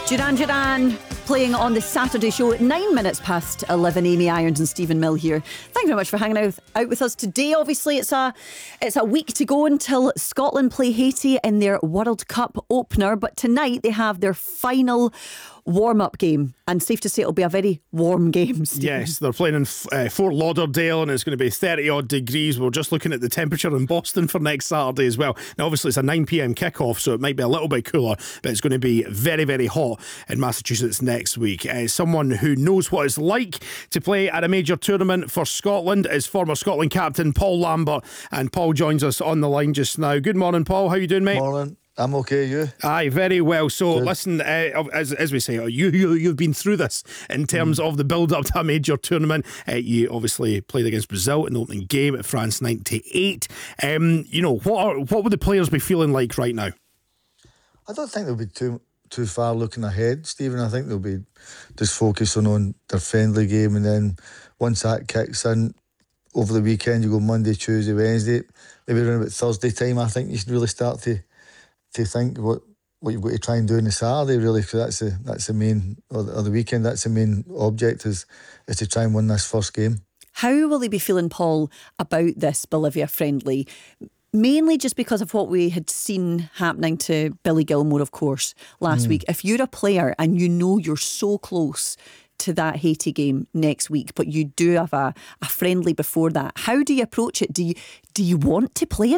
Duran Duran playing on the Saturday show at 9 minutes past 11. Amy Irons and Stephen Mill here. Thank you very much for hanging out with us today. Obviously, it's a week to go until Scotland play Haiti in their World Cup opener. But tonight they have their final warm-up game, and safe to say it'll be a very warm game, Stephen. Yes, they're playing in Fort Lauderdale, and it's going to be 30 odd degrees. We're just looking at the temperature in Boston for next Saturday as well. Now obviously it's a 9pm kickoff, so it might be a little bit cooler, but it's going to be very, very hot in Massachusetts next week. Someone who knows what it's like to play at a major tournament for Scotland is former Scotland captain Paul Lambert, and Paul joins us on the line just now. Good morning, Paul. How you doing, mate? Morning. I'm okay, you? Aye, very well. So Good. Listen, as we say, you've been through this in terms of the build-up to a major tournament. You obviously played against Brazil in the opening game at France 98. What would the players be feeling like right now? I don't think they'll be too far looking ahead, Stephen. I think they'll be just focusing on their friendly game, and then once that kicks in over the weekend, you go Monday, Tuesday, Wednesday, maybe around about Thursday time, I think you should really start to think what you've got to try and do on the Saturday, really, because that's the main, or the weekend, that's the main object is to try and win this first game. How will they be feeling, Paul, about this Bolivia friendly? Mainly just because of what we had seen happening to Billy Gilmore, of course, last week. If you're a player and you know you're so close to that Haiti game next week, but you do have a friendly before that, how do you approach it? Do you want to play in